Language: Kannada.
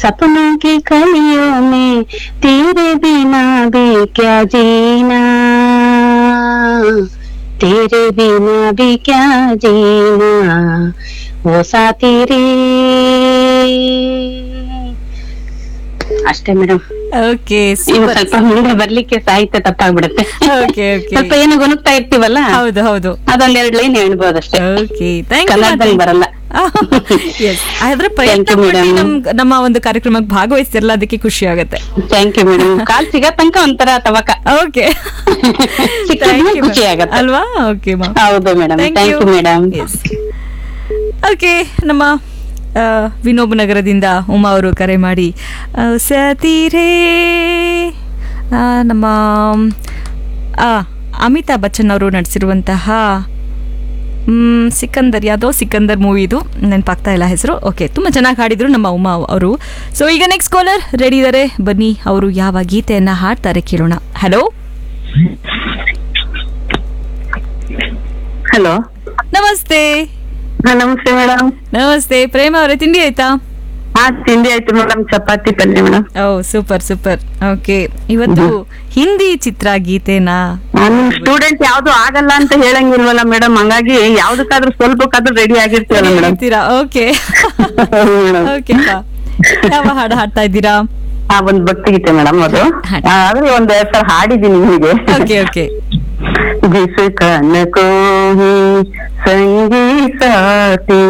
सपनों की कलियों में तेरे बिना भी क्या जीना, तेरे बिना भी क्या जीना वो साथी रೇ. ಅಷ್ಟೇ ಮೇಡಮ್. ಓಕೆ, ಇನ್ನು ಸೂಪರ್. ಸ್ವಲ್ಪ ಮುಂದೆ ಬರ್ಲಿಕ್ಕೆ ಸಾಹಿತ್ಯ ತಪ್ಪಾಗ್ಬಿಡುತ್ತೆ. ಓಕೆ ಓಕೆ, ಸ್ವಲ್ಪ ಏನು ಗುಣಗ್ತಾ ಇರ್ತೀವಲ್ಲ, ಹೌದು ಹೌದು. ಅದೊಂದೆರಡು ಲೈನ್ ಹೇಳ್ಬೋದು ಅಷ್ಟೇ. ಓಕೆ, ಥ್ಯಾಂಕ್ ಕನ್ನಡದಲ್ಲಿ ಯು. ಬರಲ್ಲ. ಎಸ್, ಆದ್ರೆ ಪ್ರಯತ್ನ Thank you, ಪಟ್ಟು madam. ನಮ್ಮ ಒಂದು ಕಾರ್ಯಕ್ರಮಕ್ಕೆ ಭಾಗವಹಿಸ್ತಿರಲ್ಲ, ಅದಕ್ಕೆ ಖುಷಿ ಆಗುತ್ತೆ. Thank you madam. ಕಾಲ್ ಸಿಗೋ ತನಕ ಒಂಥರ ತವಕ. ಓಕೆ, ಸಿಕ್ಕಿದ್ರೆ ಖುಷಿ ಆಗತ್ತೆ ಅಲ್ವಾ? ಓಕೆ ಮಾ, ಹೌದು madam. Thank you madam. Okay, ನಮ್ಮ ವಿನೋಬ ನಗರದಿಂದ ಉಮಾ ಅವರು ಕರೆ ಮಾಡಿ ಸತೀರೇ, ನಮ್ಮ ಅಮಿತಾಬ್ ಬಚ್ಚನ್ ಅವರು ನಟಿಸಿರುವಂತಹ ಸಿಕಂದರ್, ಯಾವುದೋ ಸಿಕಂದರ್ ಮೂವಿದು, ನೆನಪಾಗ್ತಾ ಇಲ್ಲ ಹೆಸರು. ಓಕೆ, ತುಂಬ ಚೆನ್ನಾಗಿ ಹಾಡಿದ್ರು ನಮ್ಮ ಉಮಾ ಅವರು. ಸೊ ಈಗ ನೆಕ್ಸ್ಟ್ ಕಾಲರ್ ರೆಡಿ ಇದ್ದಾರೆ, ಬನ್ನಿ ಅವರು ಯಾವ ಗೀತೆಯನ್ನ ಹಾಡ್ತಾರೆ ಕೇಳೋಣ. ಹಲೋ ಹಲೋ, ನಮಸ್ತೆ. ನಮಸ್ತೆ ಮೇಡಮ್. ನಮಸ್ತೆ ಪ್ರೇಮ ಅವರೇ, ತಿಂಡಿ ಆಯ್ತಾ? ಹಾ, ತಿಂಡಿ ಆಯ್ತು ಮೇಡಮ್. ಚಪಾತಿ ಪಲ್ಯ ಮೇಡಮ್. ಓ ಸೂಪರ್ ಸೂಪರ್. ಓಕೆ, ಇವತ್ತು ಹಿಂದಿ ಚಿತ್ರ ಗೀತೆನಾ? ನಿಮ್ ಸ್ಟೂಡೆಂಟ್ ಯಾವ್ದು ಆಗಲ್ಲ ಅಂತ ಹೇಳಂಗಿಲ್ವಲ್ಲ ಮೇಡಮ್, ಹಂಗಾಗಿ ಯಾವ್ದಕ್ಕಾದ್ರೂ ಸ್ವಲ್ಪಕ್ಕಾದ್ರೂ ರೆಡಿ ಆಗಿರ್ತೀವಲ್ಲ ಮೇಡಮ್. ಹೇಳ್ತೀರಾ? ಓಕೆ ಓಕೆ, ಯಾವ ಹಾಡು ಹಾಡ್ತಾ ಇದ್ದೀರಾ? ಒಂದ್ ಭಕ್ತಿ ಗೀತೆ ಮೇಡಮ್, ಅದು ಹಾಡಿ. ಆದ್ರೆ ಒಂದ್ 2 ಸಲ ಹಾಡಿದೀನಿ ನಿಮಗೆ. Okay okay. जिस कन को ही संगी साथी